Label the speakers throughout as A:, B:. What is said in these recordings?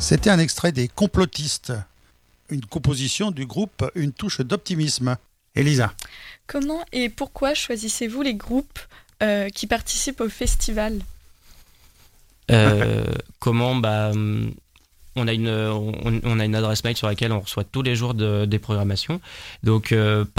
A: C'était un extrait des Complotistes, une composition du groupe Une touche d'optimisme. Elisa.
B: Comment et pourquoi choisissez-vous les groupes qui participent au festival ?
C: Comment on a une adresse mail sur laquelle on reçoit tous les jours des programmations. Donc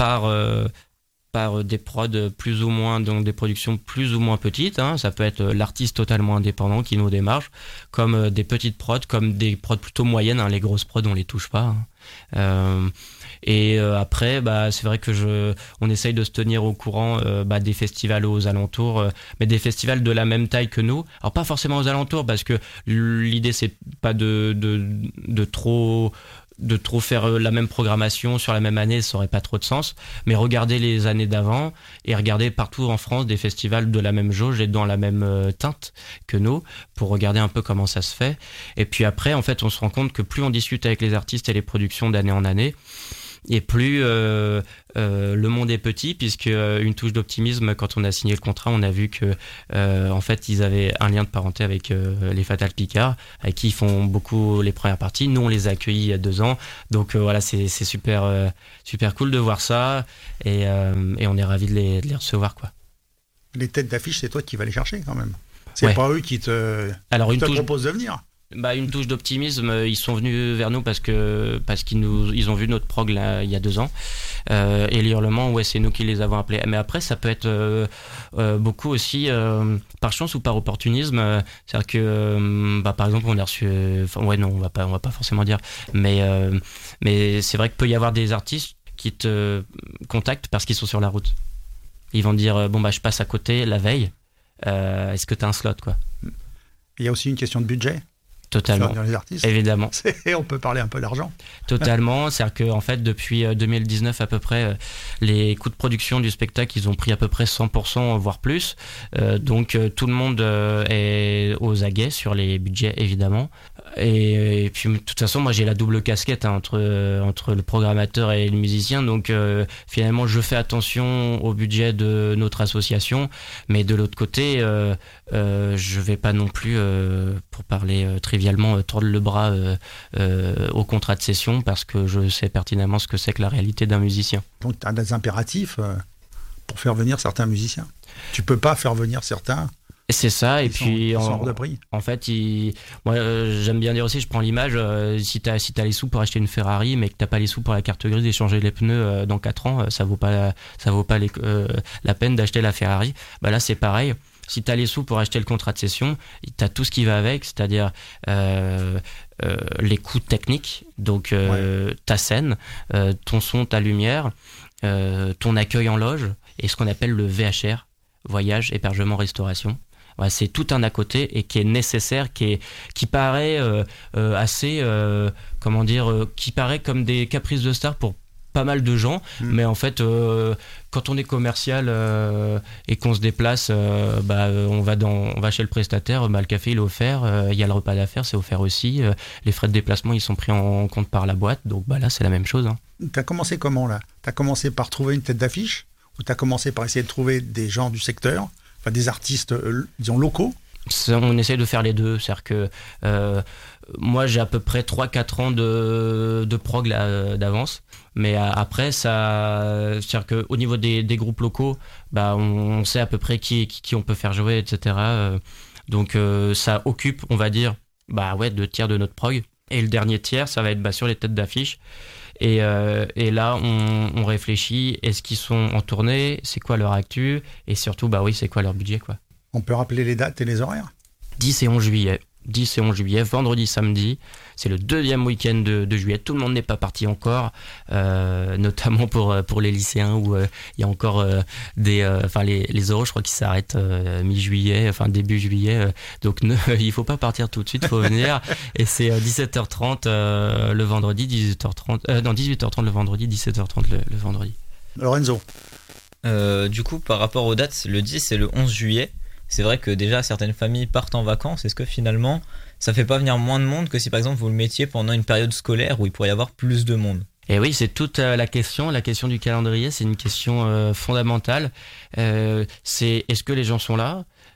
C: par des prods plus ou moins, donc des productions plus ou moins petites, hein. Ça peut être l'artiste totalement indépendant qui nous démarche, comme des petites prods, comme des prods plutôt moyennes, hein. Les grosses prods on les touche pas, hein. Après, c'est vrai que on essaye de se tenir au courant des festivals aux alentours, mais des festivals de la même taille que nous. Alors pas forcément aux alentours, parce que l'idée c'est pas de trop faire la même programmation sur la même année, ça aurait pas trop de sens. Mais regarder les années d'avant et regarder partout en France des festivals de la même jauge et dans la même teinte que nous, pour regarder un peu comment ça se fait. Et puis après, en fait, on se rend compte que plus on discute avec les artistes et les productions d'année en année, et plus le monde est petit, puisque Une touche d'optimisme, quand on a signé le contrat, on a vu que en fait ils avaient un lien de parenté avec les Fatal Picard, avec qui ils font beaucoup les premières parties. Nous on les a accueillis il y a 2 ans, donc voilà, c'est super cool de voir ça, et on est ravis de les recevoir, quoi.
A: Les têtes d'affiche, c'est toi qui vas les chercher quand même. C'est pas eux qui te proposent de venir.
C: Une touche d'optimisme, ils sont venus vers nous parce qu'ils ont vu notre prog là, il y a 2 ans, et les hurlements, c'est nous qui les avons appelés. Mais après, ça peut être beaucoup aussi par chance ou par opportunisme. C'est-à-dire que par exemple, on a reçu, on va pas forcément dire, mais c'est vrai qu'il peut y avoir des artistes qui te contactent parce qu'ils sont sur la route. Ils vont te dire je passe à côté la veille, est-ce que t'as un slot, quoi.
A: Il y a aussi une question de budget.
C: Totalement.
A: Les artistes.
C: Évidemment.
A: On peut parler un peu d'argent.
C: Totalement. C'est-à-dire qu'en fait, depuis 2019 à peu près, les coûts de production du spectacle, ils ont pris à peu près 100%, voire plus. Donc tout le monde est aux aguets sur les budgets, évidemment. Et puis de toute façon, moi j'ai la double casquette, hein, entre le programmateur et le musicien. Donc finalement, je fais attention au budget de notre association, mais de l'autre côté, je vais pas non plus, pour parler trivialement, tordre le bras au contrat de session, parce que je sais pertinemment ce que c'est que la réalité d'un musicien.
A: Donc tu as des impératifs pour faire venir certains musiciens. Tu peux pas faire venir certains.
C: C'est ça, et puis
A: en
C: fait, moi j'aime bien dire aussi, je prends l'image, si t'as les sous pour acheter une Ferrari, mais que t'as pas les sous pour la carte grise et changer les pneus dans 4 ans, ça vaut pas la peine d'acheter la Ferrari. Là c'est pareil. Si tu as les sous pour acheter le contrat de session, tu as tout ce qui va avec, c'est-à-dire les coûts techniques, donc ta scène, ton son, ta lumière, ton accueil en loge, et ce qu'on appelle le VHR, voyage, hébergement, restauration. C'est tout un à côté et qui est nécessaire, qui paraît assez, qui paraît comme des caprices de star pour pas mal de gens, mais en fait quand on est commercial et qu'on se déplace, on va chez le prestataire, le café il est offert, il y a le repas d'affaires, c'est offert aussi, les frais de déplacement ils sont pris en compte par la boîte, donc là c'est la même chose, hein.
A: T'as commencé comment là ? T'as commencé par trouver une tête d'affiche, ou t'as commencé par essayer de trouver des gens du secteur, des artistes disons locaux ?
C: On essaie de faire les deux, c'est-à-dire que moi j'ai à peu près 3-4 ans de prog d'avance, mais après c'est-à-dire qu'au niveau des groupes locaux, on sait à peu près qui on peut faire jouer, etc. Donc ça occupe, on va dire, 2 tiers de notre prog, et le dernier tiers ça va être sur les têtes d'affiche. Et là on réfléchit, est-ce qu'ils sont en tournée, c'est quoi leur actu, et surtout c'est quoi leur budget, quoi.
A: On peut rappeler les dates et les horaires ?
C: 10 et 11 juillet, vendredi, samedi. C'est le 2e week-end de juillet. Tout le monde n'est pas parti encore, notamment pour les lycéens, où il y a encore les oraux, je crois qu'ils s'arrêtent mi-juillet, début juillet. Donc il faut pas partir tout de suite, il faut venir. Et c'est 17h30 le vendredi, 18h30 le vendredi, 17h30 le vendredi.
A: Lorenzo.
D: Du coup, par rapport aux dates, le 10 et le 11 juillet, c'est vrai que déjà certaines familles partent en vacances. Est-ce que finalement ça fait pas venir moins de monde que si par exemple vous le mettiez pendant une période scolaire où il pourrait y avoir plus de monde ?
C: Et oui, c'est toute la question du calendrier, c'est une question fondamentale. C'est est-ce que les gens sont là ?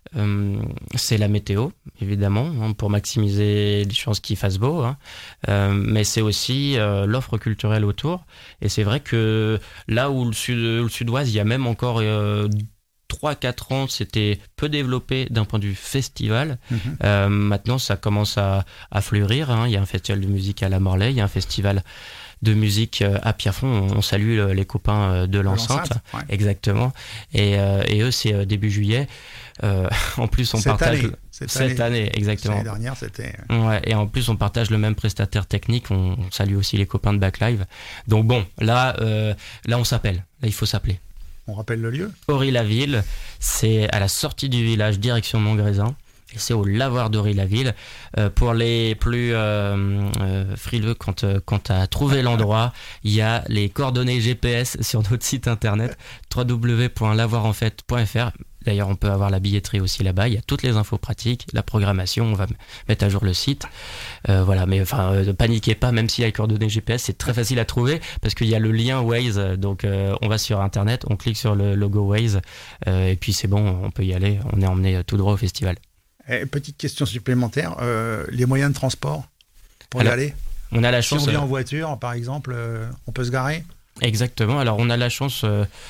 C: c'est la météo, évidemment, hein, pour maximiser les chances qu'il fasse beau, hein. Mais c'est aussi l'offre culturelle autour. Et c'est vrai que là où le sud-ouest, il y a même encore 3-4 ans, c'était peu développé d'un point de vue festival. Maintenant, ça commence à fleurir, hein. Il y a un festival de musique à la Morlaix, il y a un festival de musique à Pierrefonds. On salue les copains de l'enceinte.
A: Ouais.
C: Exactement. Et eux, c'est début juillet. En plus, on partage cette année, exactement.
A: L'année dernière, c'était.
C: Ouais, et en plus, on partage le même prestataire technique. On salue aussi les copains de Backlive. Donc bon, là, on s'appelle. Là, il faut s'appeler.
A: On rappelle le lieu.
C: Ory-la-Ville, c'est à la sortie du village, direction Montgrésin. Et c'est au lavoir d'Ory-la-Ville. Pour les plus frileux, quand tu as trouvé l'endroit, il y a les coordonnées GPS sur notre site internet www.lavoirenfête.fr. D'ailleurs, on peut avoir la billetterie aussi là-bas. Il y a toutes les infos pratiques, la programmation. On va mettre à jour le site. Voilà, mais enfin, ne paniquez pas, même s'il y a les coordonnées GPS, c'est très facile à trouver parce qu'il y a le lien Waze. Donc, on va sur internet, on clique sur le logo Waze et puis c'est bon, on peut y aller. On est emmené tout droit au festival.
A: Et petite question supplémentaire, les moyens de transport pour y aller?
C: On a la
A: Si
C: chance.
A: on vient en voiture, par exemple, on peut se garer?
C: Exactement. Alors, on a la chance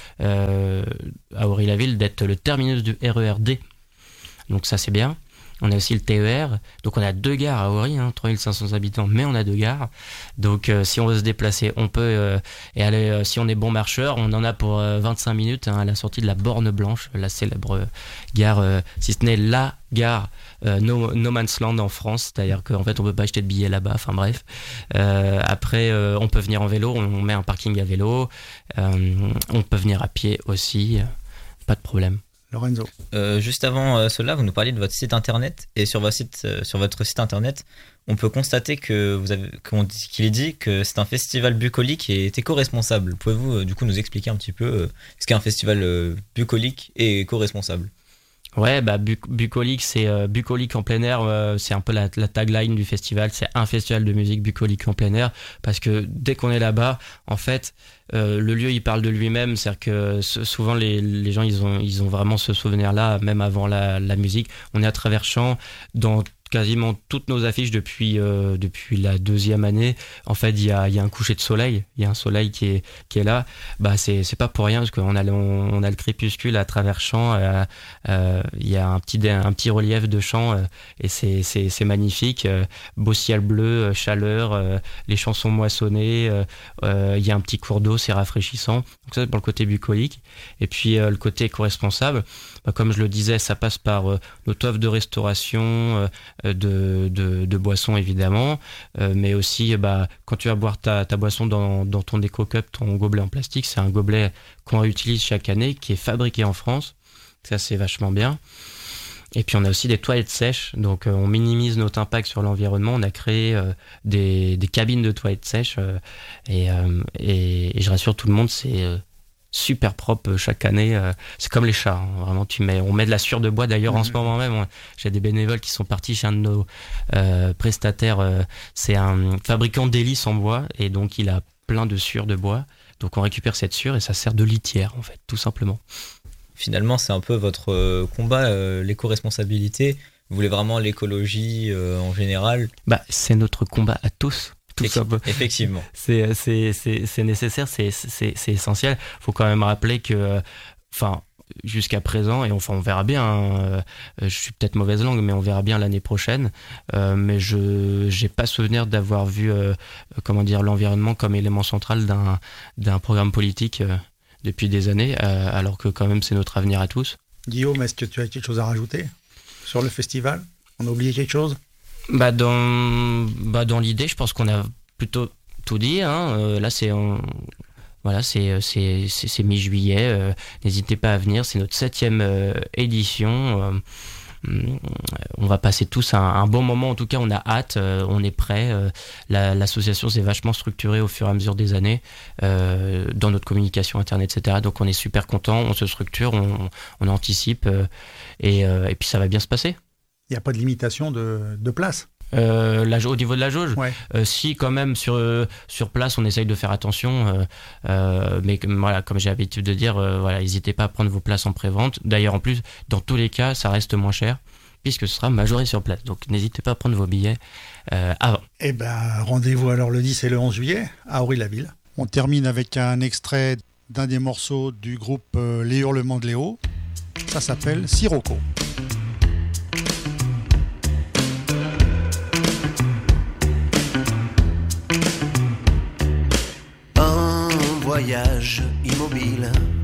C: à Ory-la-Ville d'être le terminus du RER-D. Donc, ça, c'est bien. On a aussi le TER. Donc, on a 2 gares à Ory, 3500 habitants, mais on a 2 gares. Donc, si on veut se déplacer, on peut. Et aller, si on est bon marcheur, on en a pour 25 minutes à la sortie de la Borne Blanche, la célèbre gare, si ce n'est la gare no Man's Land en France. C'est-à-dire qu'en fait, on peut pas acheter de billets là-bas. Enfin, bref. Après, on peut venir en vélo. On met un parking à vélo. On peut venir à pied aussi. Pas de problème.
A: Lorenzo.
D: Juste avant cela, vous nous parliez de votre site internet et sur votre site internet, on peut constater qu'il est dit que c'est un festival bucolique et éco-responsable. Pouvez-vous du coup nous expliquer un petit peu ce qu'est un festival bucolique et éco-responsable? Ouais,
C: bucolique, c'est bucolique en plein air, c'est un peu la tagline du festival, c'est un festival de musique bucolique en plein air, parce que dès qu'on est là-bas, en fait, le lieu il parle de lui-même, c'est-à-dire que souvent les gens ils ont vraiment ce souvenir-là, même avant la musique. On est à Travers-Champs, dans quasiment toutes nos affiches depuis la 2e année. En fait, il y a un coucher de soleil, il y a un soleil qui est là. C'est pas pour rien parce qu'on a le crépuscule à Travers-Champs. Il y a un petit relief de champs et c'est magnifique. Beau ciel bleu, chaleur, les champs sont moissonnés. Il y a un petit cours d'eau, c'est rafraîchissant. Donc ça c'est pour le côté bucolique. Et puis le côté éco-responsable, comme je le disais, ça passe par notre offre de restauration, de boissons évidemment, mais aussi quand tu vas boire ta boisson dans ton éco-cup, ton gobelet en plastique, c'est un gobelet qu'on réutilise chaque année, qui est fabriqué en France. Ça c'est vachement bien. Et puis on a aussi des toilettes sèches, donc on minimise notre impact sur l'environnement. On a créé des cabines de toilettes sèches et je rassure tout le monde, c'est super propre chaque année. C'est comme les chats, vraiment. On met de la sueur de bois. D'ailleurs, en ce moment même, j'ai des bénévoles qui sont partis chez un de nos prestataires. C'est un fabricant d'hélices en bois et donc il a plein de sueur de bois. Donc on récupère cette sueur et ça sert de litière en fait, tout simplement.
D: Finalement, c'est un peu votre combat, l'éco-responsabilité. Vous voulez vraiment l'écologie en général?
C: C'est notre combat à tous.
D: Effectivement.
C: C'est nécessaire, c'est essentiel. Il faut quand même rappeler que, jusqu'à présent, et on verra bien, je suis peut-être mauvaise langue, mais on verra bien l'année prochaine, mais je n'ai pas souvenir d'avoir vu l'environnement comme élément central d'un programme politique depuis des années, alors que quand même c'est notre avenir à tous.
A: Guillaume, est-ce que tu as quelque chose à rajouter sur le festival? On a oublié quelque chose?
C: Dans l'idée, je pense qu'on a plutôt tout dit. Là, c'est mi-juillet. N'hésitez pas à venir. C'est notre 7e édition. On va passer tous un bon moment. En tout cas, on a hâte. On est prêts. L'association s'est vachement structurée au fur et à mesure des années dans notre communication interne, etc. Donc, on est super contents. On se structure. On anticipe. Et puis, ça va bien se passer.
A: Il n'y a pas de limitation de place?
C: Au niveau de la jauge,
A: Ouais.
C: si quand même sur place on essaye de faire attention, mais voilà, comme j'ai l'habitude de dire, voilà, n'hésitez pas à prendre vos places en pré-vente. D'ailleurs, en plus, dans tous les cas, ça reste moins cher puisque ce sera majoré sur place. Donc n'hésitez pas à prendre vos billets avant.
A: Eh ben, rendez-vous alors le 10 et le 11 juillet à Aury-la-Ville. On termine avec un extrait d'un des morceaux du groupe Les Hurlements de Léo. Ça s'appelle Sirocco.
E: Un voyage immobile